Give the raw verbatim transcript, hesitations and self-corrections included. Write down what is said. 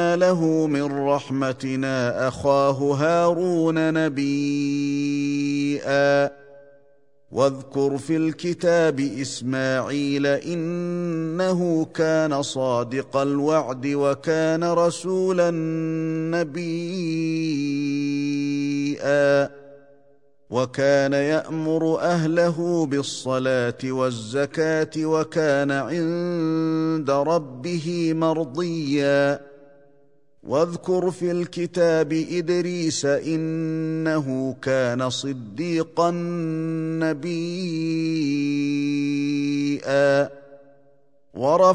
له من رحمتنا أخاه هارون نبيئا واذكر في الكتاب إسماعيل إنه كان صادق الوعد وكان رسولا نبيئا وكان يأمر أهله بالصلاة والزكاة وكان عند ربه مرضيا واذكر في الكتاب إدريس إنه كان صديقا نبيئا